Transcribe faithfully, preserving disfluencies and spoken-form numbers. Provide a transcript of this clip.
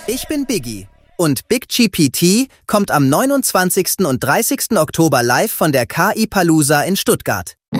Ich bin Biggie und Big G P T kommt am neunundzwanzigsten und dreißigsten Oktober live von der K I Palooza in Stuttgart.